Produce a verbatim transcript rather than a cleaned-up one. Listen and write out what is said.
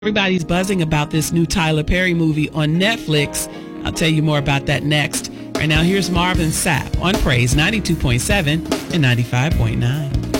Everybody's buzzing about this new Tyler Perry movie on Netflix. I'll tell you more about that next. Right now, here's Marvin Sapp on Praise ninety-two point seven and ninety-five point nine.